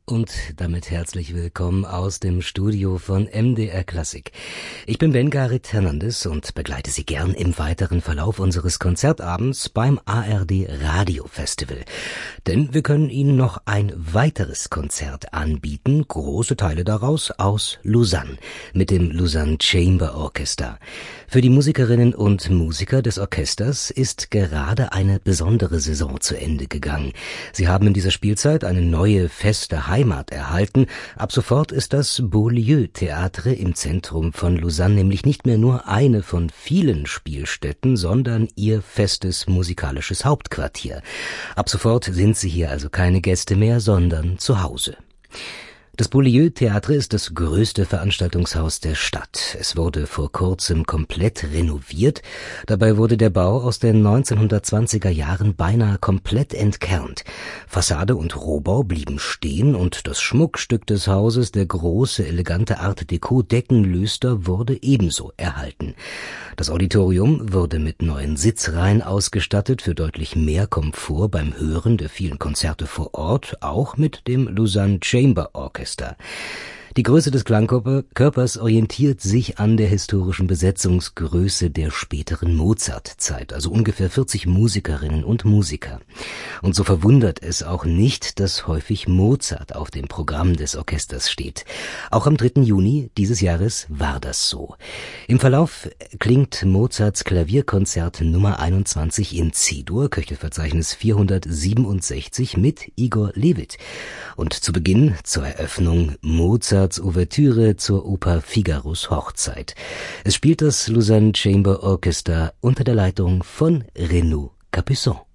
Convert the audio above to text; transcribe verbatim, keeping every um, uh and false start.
Und damit herzlich willkommen aus dem Studio von M D R Klassik. Ich bin Ben-Garit Hernandez und begleite Sie gern im weiteren Verlauf unseres Konzertabends beim A R D Radio Festival. Denn wir können Ihnen noch ein weiteres Konzert anbieten, große Teile daraus aus Lausanne, mit dem Lausanne Chamber Orchestra. Für die Musikerinnen und Musiker des Orchesters ist gerade eine besondere Saison zu Ende gegangen. Sie haben in dieser Spielzeit eine neue feste Heimat erhalten. Ab sofort ist das Beaulieu Theatre im Zentrum von Lausanne nämlich nicht mehr nur eine von vielen Spielstätten, sondern ihr festes musikalisches Hauptquartier. Ab sofort sind Sie hier also keine Gäste mehr, sondern zu Hause. Das Beaulieu Theatre ist das größte Veranstaltungshaus der Stadt. Es wurde vor kurzem komplett renoviert. Dabei wurde der Bau aus den neunzehnhundertzwanziger Jahren beinahe komplett entkernt. Fassade und Rohbau blieben stehen und das Schmuckstück des Hauses, der große, elegante Art-Déco-Deckenlüster, wurde ebenso erhalten. Das Auditorium wurde mit neuen Sitzreihen ausgestattet für deutlich mehr Komfort beim Hören der vielen Konzerte vor Ort, auch mit dem Lausanne Chamber Orchestra. Die Größe des Klangkörpers orientiert sich an der historischen Besetzungsgröße der späteren Mozart-Zeit, also ungefähr vierzig Musikerinnen und Musiker. Und so verwundert es auch nicht, dass häufig Mozart auf dem Programm des Orchesters steht. Auch am dritten Juni dieses Jahres war das so. Im Verlauf klingt Mozarts Klavierkonzert Nummer einundzwanzig in C-Dur, Köchelverzeichnis vierhundertsiebenundsechzig mit Igor Levit. Und zu Beginn zur Eröffnung Mozart Ouvertüre zur Oper Figaros Hochzeit. Es spielt das Lausanne Chamber Orchestra unter der Leitung von Renaud Capuçon.